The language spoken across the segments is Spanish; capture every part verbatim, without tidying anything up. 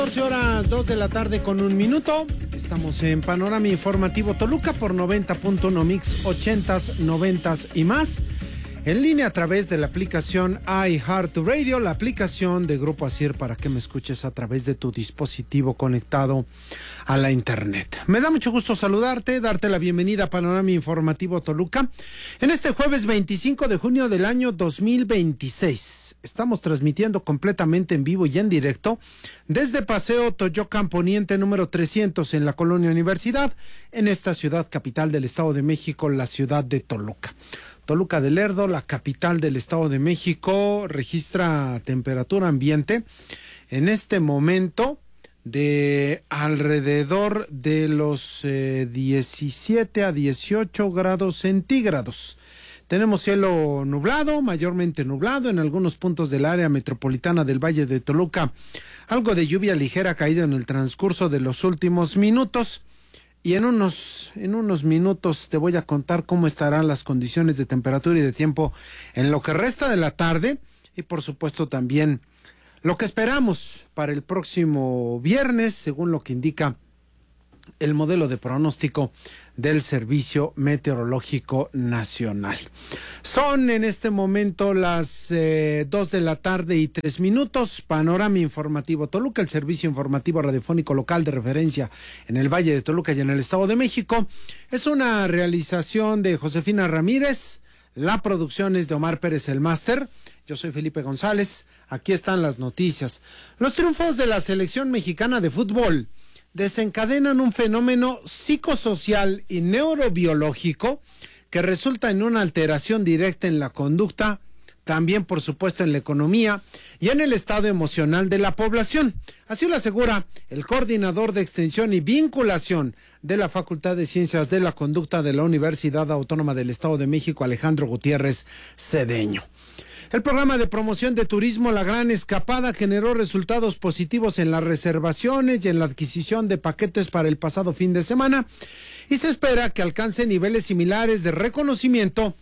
catorce horas, dos de la tarde con un minuto. Estamos en Panorama Informativo Toluca por noventa punto uno Mix, ochentas, noventas y más. En línea a través de la aplicación iHeartRadio, la aplicación de Grupo Asir para que me escuches a través de tu dispositivo conectado a la internet. Me da mucho gusto saludarte, darte la bienvenida a Panorama Informativo Toluca. En este jueves veinticinco de junio del año dos mil veintiséis, estamos transmitiendo completamente en vivo y en directo desde Paseo Toyocan Poniente número trescientos en la Colonia Universidad, en esta ciudad capital del Estado de México, la ciudad de Toluca. Toluca del Lerdo, la capital del Estado de México, registra temperatura ambiente en este momento de alrededor de los eh, diecisiete a dieciocho grados centígrados. Tenemos cielo nublado, mayormente nublado en algunos puntos del área metropolitana del Valle de Toluca. Algo de lluvia ligera ha caído en el transcurso de los últimos minutos. Y en unos, en unos minutos te voy a contar cómo estarán las condiciones de temperatura y de tiempo en lo que resta de la tarde. Y por supuesto también lo que esperamos para el próximo viernes, según lo que indica el modelo de pronóstico del Servicio Meteorológico Nacional. Son en este momento las eh, dos de la tarde y tres minutos. Panorama Informativo Toluca, el servicio informativo radiofónico local de referencia en el Valle de Toluca y en el Estado de México. Es una realización de Josefina Ramírez. La producción es de Omar Pérez, el máster. Yo soy Felipe González. Aquí están las noticias. Los triunfos de la selección mexicana de fútbol desencadenan un fenómeno psicosocial y neurobiológico que resulta en una alteración directa en la conducta, también por supuesto en la economía y en el estado emocional de la población. Así lo asegura el coordinador de extensión y vinculación de la Facultad de Ciencias de la Conducta de la Universidad Autónoma del Estado de México, Alejandro Gutiérrez Cedeño. El programa de promoción de turismo La Gran Escapada generó resultados positivos en las reservaciones y en la adquisición de paquetes para el pasado fin de semana y se espera que alcance niveles similares de reconocimiento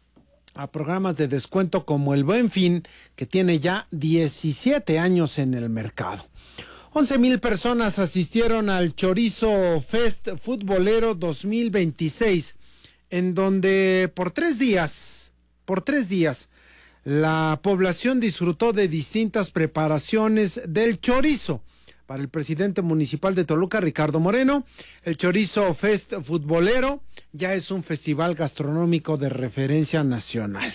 a programas de descuento como el Buen Fin, que tiene ya diecisiete años en el mercado. once mil personas asistieron al Chorizo Fest Futbolero dos mil veintiséis, en donde por tres días, por tres días, la población disfrutó de distintas preparaciones del chorizo. Para el presidente municipal de Toluca, Ricardo Moreno, el Chorizo Fest Futbolero ya es un festival gastronómico de referencia nacional.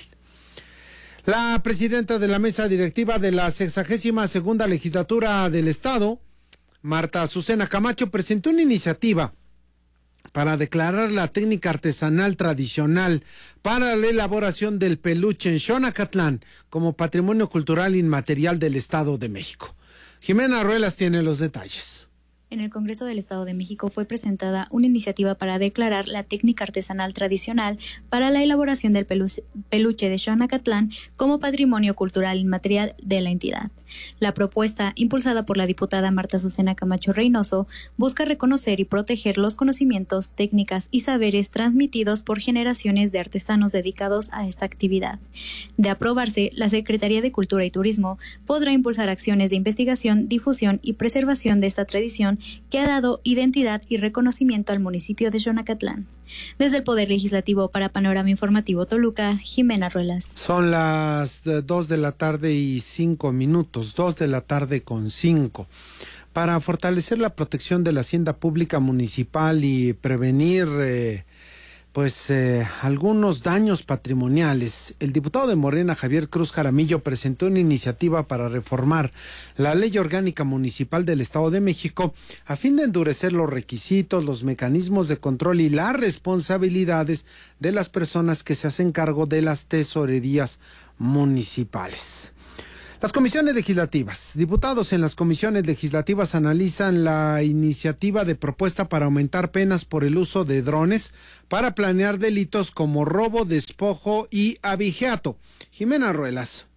La presidenta de la mesa directiva de la sexagésima segunda legislatura del Estado, Marta Azucena Camacho, presentó una iniciativa para declarar la técnica artesanal tradicional para la elaboración del peluche en Xonacatlán como patrimonio cultural inmaterial del Estado de México. Jimena Ruelas tiene los detalles. En el Congreso del Estado de México fue presentada una iniciativa para declarar la técnica artesanal tradicional para la elaboración del peluche, peluche de Xonacatlán como patrimonio cultural inmaterial de la entidad. La propuesta, impulsada por la diputada Marta Azucena Camacho Reynoso, busca reconocer y proteger los conocimientos, técnicas y saberes transmitidos por generaciones de artesanos dedicados a esta actividad. De aprobarse, la Secretaría de Cultura y Turismo podrá impulsar acciones de investigación, difusión y preservación de esta tradición que ha dado identidad y reconocimiento al municipio de Xonacatlán. Desde el Poder Legislativo para Panorama Informativo Toluca, Jimena Ruelas. Son las dos de la tarde y cinco minutos, dos de la tarde con cinco. Para fortalecer la protección de la hacienda pública municipal y prevenir eh, pues eh, algunos daños patrimoniales, el diputado de Morena, Javier Cruz Jaramillo, presentó una iniciativa para reformar la Ley Orgánica Municipal del Estado de México a fin de endurecer los requisitos, los mecanismos de control y las responsabilidades de las personas que se hacen cargo de las tesorerías municipales. Las comisiones legislativas. Diputados en las comisiones legislativas analizan la iniciativa de propuesta para aumentar penas por el uso de drones para planear delitos como robo, despojo y abigeato. Jimena Ruelas.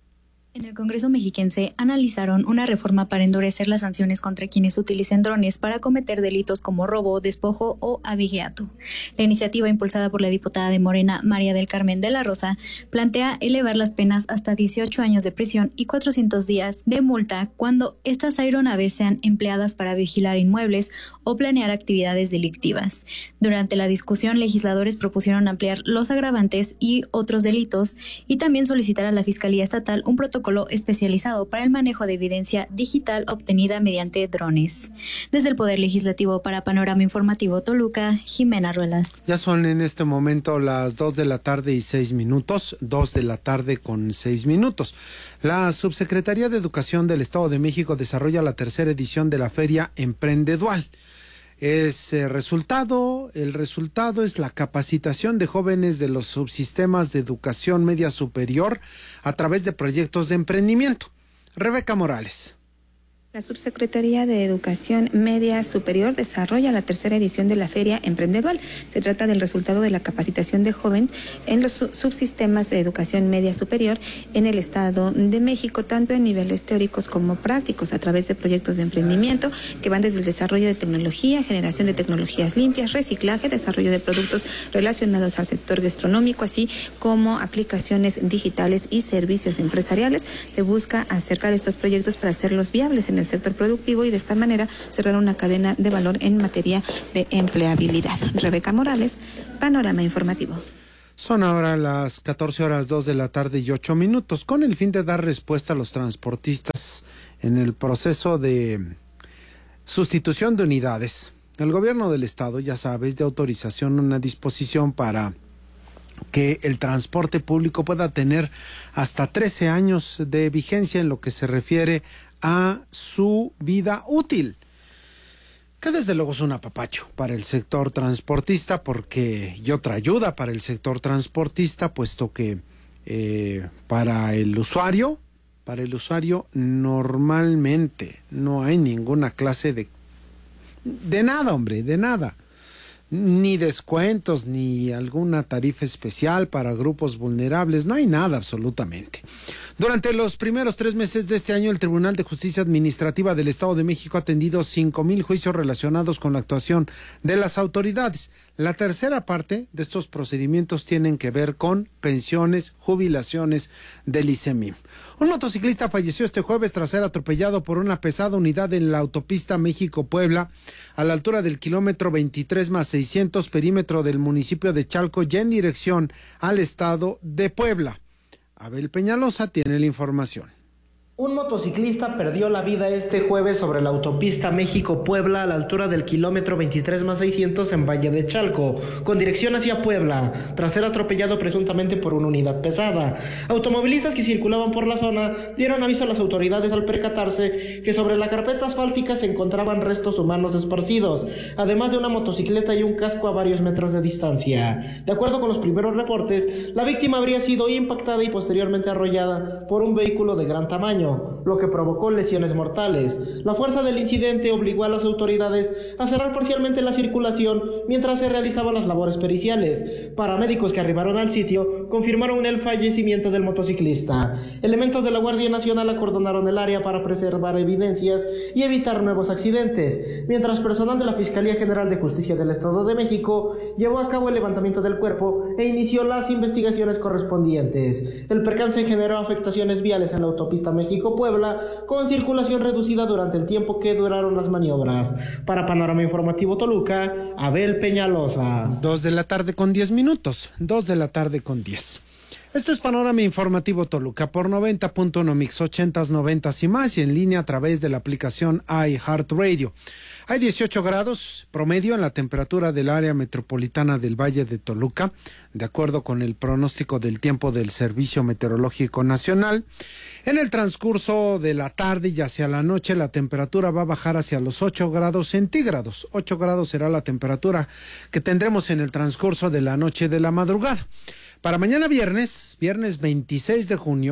En el Congreso mexiquense analizaron una reforma para endurecer las sanciones contra quienes utilicen drones para cometer delitos como robo, despojo o abigeato. La iniciativa, impulsada por la diputada de Morena, María del Carmen de la Rosa, plantea elevar las penas hasta dieciocho años de prisión y cuatrocientos días de multa cuando estas aeronaves sean empleadas para vigilar inmuebles o planear actividades delictivas. Durante la discusión, legisladores propusieron ampliar los agravantes y otros delitos y también solicitar a la Fiscalía Estatal un protocolo especializado para el manejo de evidencia digital obtenida mediante drones. Desde el Poder Legislativo para Panorama Informativo Toluca, Jimena Ruelas. Ya son en este momento las dos de la tarde y seis minutos, dos de la tarde con seis minutos. La Subsecretaría de Educación del Estado de México desarrolla la tercera edición de la Feria Emprendedual. Es eh, resultado, el resultado es la capacitación de jóvenes de los subsistemas de educación media superior a través de proyectos de emprendimiento. Rebeca Morales. La Subsecretaría de Educación Media Superior desarrolla la tercera edición de la Feria Emprendedual. Se trata del resultado de la capacitación de joven en los subsistemas de educación media superior en el Estado de México, tanto en niveles teóricos como prácticos, a través de proyectos de emprendimiento que van desde el desarrollo de tecnología, generación de tecnologías limpias, reciclaje, desarrollo de productos relacionados al sector gastronómico, así como aplicaciones digitales y servicios empresariales. Se busca acercar estos proyectos para hacerlos viables en el sector productivo y de esta manera cerrar una cadena de valor en materia de empleabilidad. Rebeca Morales, Panorama Informativo. Son ahora las catorce horas dos de la tarde y ocho minutos, con el fin de dar respuesta a los transportistas en el proceso de sustitución de unidades. El gobierno del estado, ya sabes, de autorización una disposición para que el transporte público pueda tener hasta trece años de vigencia en lo que se refiere a su vida útil, que desde luego es un apapacho para el sector transportista, porque y otra ayuda para el sector transportista, puesto que eh, para el usuario, para el usuario normalmente no hay ninguna clase de de nada, hombre, de nada. Ni descuentos, ni alguna tarifa especial para grupos vulnerables, no hay nada absolutamente. Durante los primeros tres meses de este año, el Tribunal de Justicia Administrativa del Estado de México ha atendido cinco mil juicios relacionados con la actuación de las autoridades. La tercera parte de estos procedimientos tienen que ver con pensiones, jubilaciones del I C E M I M. Un motociclista falleció este jueves tras ser atropellado por una pesada unidad en la autopista México-Puebla, a la altura del kilómetro veintitrés más seiscientos, perímetro del municipio de Chalco, ya en dirección al estado de Puebla. Abel Peñalosa tiene la información. Un motociclista perdió la vida este jueves sobre la autopista México-Puebla a la altura del kilómetro veintitrés más seiscientos en Valle de Chalco, con dirección hacia Puebla, tras ser atropellado presuntamente por una unidad pesada. Automovilistas que circulaban por la zona dieron aviso a las autoridades al percatarse que sobre la carpeta asfáltica se encontraban restos humanos esparcidos, además de una motocicleta y un casco a varios metros de distancia. De acuerdo con los primeros reportes, la víctima habría sido impactada y posteriormente arrollada por un vehículo de gran tamaño, lo que provocó lesiones mortales. La fuerza del incidente obligó a las autoridades a cerrar parcialmente la circulación mientras se realizaban las labores periciales. Paramédicos que arribaron al sitio confirmaron el fallecimiento del motociclista. Elementos de la Guardia Nacional acordonaron el área para preservar evidencias y evitar nuevos accidentes, mientras personal de la Fiscalía General de Justicia del Estado de México llevó a cabo el levantamiento del cuerpo e inició las investigaciones correspondientes. El percance generó afectaciones viales en la autopista México Puebla, con circulación reducida durante el tiempo que duraron las maniobras. Para Panorama Informativo Toluca, Abel Peñalosa. Dos de la tarde con diez minutos. Dos de la tarde con diez. Esto es Panorama Informativo Toluca por noventa punto uno Mix, ochentas, noventas y más, y en línea a través de la aplicación iHeartRadio. Hay dieciocho grados promedio en la temperatura del área metropolitana del Valle de Toluca, de acuerdo con el pronóstico del tiempo del Servicio Meteorológico Nacional. En el transcurso de la tarde y hacia la noche, la temperatura va a bajar hacia los ocho grados centígrados. ocho grados será la temperatura que tendremos en el transcurso de la noche y de la madrugada. Para mañana viernes, viernes veintiséis de junio,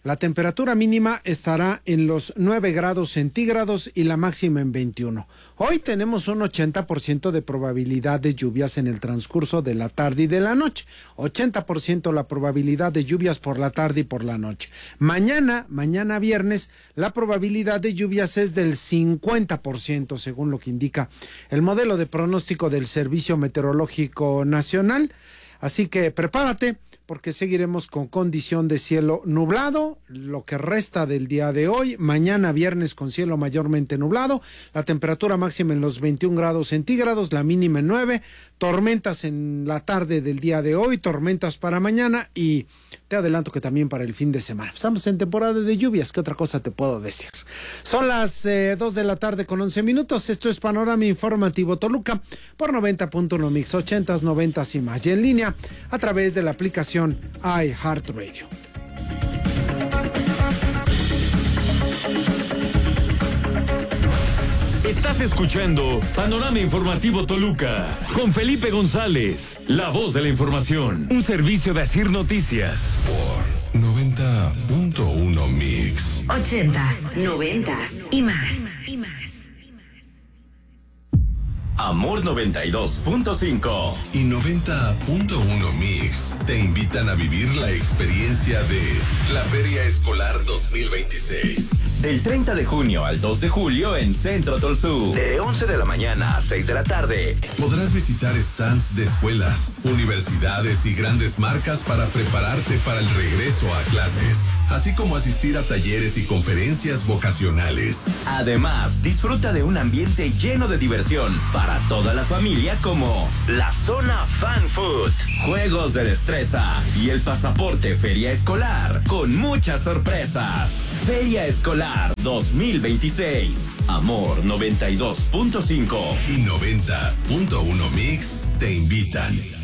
La temperatura mínima estará en los nueve grados centígrados y la máxima en veintiuno. Hoy tenemos un ochenta por ciento de probabilidad de lluvias en el transcurso de la tarde y de la noche. ochenta por ciento la probabilidad de lluvias por la tarde y por la noche. Mañana, mañana viernes, la probabilidad de lluvias es del cincuenta por ciento, según lo que indica el modelo de pronóstico del Servicio Meteorológico Nacional. Así que prepárate, porque seguiremos con condición de cielo nublado lo que resta del día de hoy. Mañana viernes con cielo mayormente nublado, la temperatura máxima en los veintiún grados centígrados, la mínima en nueve, tormentas en la tarde del día de hoy, tormentas para mañana y te adelanto que también para el fin de semana. Estamos en temporada de lluvias, ¿qué otra cosa te puedo decir? Son las eh, dos de la tarde con once minutos, esto es Panorama Informativo Toluca por noventa punto uno Mix, ochentas, noventas y más, y en línea a través de la aplicación iHeartRadio. Estás escuchando Panorama Informativo Toluca con Felipe González, la voz de la información, un servicio de Asir Noticias. Por noventa punto uno Mix. Ochentas, noventas y más. Y más. Amor noventa y dos punto cinco y noventa punto uno Mix te invitan a vivir la experiencia de la Feria Escolar dos mil veintiséis. Del treinta de junio al dos de julio en Centro Tolsú. De once de la mañana a seis de la tarde. Podrás visitar stands de escuelas, universidades y grandes marcas para prepararte para el regreso a clases, así como asistir a talleres y conferencias vocacionales. Además, disfruta de un ambiente lleno de diversión para toda la familia, como la zona Fan Food, juegos de destreza y el pasaporte Feria Escolar con muchas sorpresas. Feria Escolar dos mil veintiséis. Amor noventa y dos punto cinco y noventa punto uno Mix te invitan.